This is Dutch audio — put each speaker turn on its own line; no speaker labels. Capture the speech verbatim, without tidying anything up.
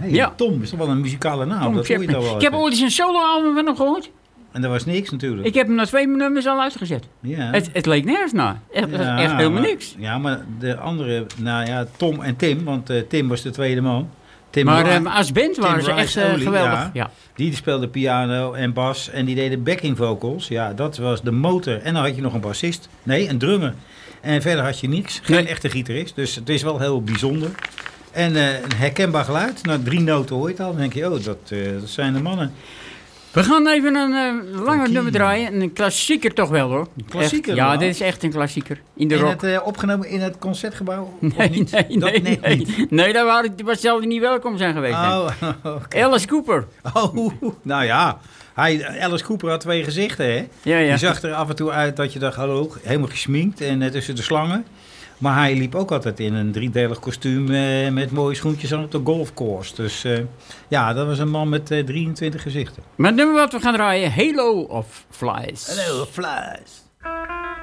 Hey,
Ja.
Tom is toch wel een muzikale naam.
Tom
dat hoor je
Chapman.
toch wel.
Ik heb ooit eens een solo-album van hem gehoord.
En dat was niks natuurlijk.
Ik heb hem na twee nummers al uitgezet.
Ja.
Het, het leek nergens naar. Echt,
Ja,
echt helemaal
maar-
niks.
Ja, maar de andere, nou ja, Tom en Tim, want uh, Tim was de tweede man. Tim
Maar
Ri-
um, als band waren ze
Rice
echt uh,
Olie,
geweldig.
ja.
Ja.
Die speelde piano en bas en die deden backing vocals. Ja, dat was de motor. En dan had je nog een bassist. Nee, een drummer. En verder had je niks. Geen
Nee.
echte gitarist. Dus het is wel heel bijzonder. En uh, een herkenbaar geluid. Na drie noten hoor je het al. Dan denk je, oh, dat, uh, dat zijn de mannen.
We gaan even een uh, langer
Funky.
nummer draaien. Een klassieker toch wel hoor.
Klassieker
Echt, ja,
wel?
dit is echt een klassieker. In de
En
rock.
het uh, opgenomen in het concertgebouw? of
Nee,
niet?
nee,
Dat
nee,
net
nee.
niet.
Nee, daar waren, waar zal hij niet welkom zijn geweest. hè.
Oh, oké.
Alice Cooper.
Oh, nou ja. Hij, Alice Cooper had twee gezichten, hè?
Ja, ja.
Je zag er af en toe uit dat je dacht, hallo, helemaal gesminkt en uh, tussen de slangen. Maar hij liep ook altijd in een driedelig kostuum uh, met mooie schoentjes aan op de golfcourse. Dus uh, ja, dat was een man met uh, drieëntwintig gezichten.
Maar het nummer wat we gaan draaien, Halo of Flies.
Hello, flies.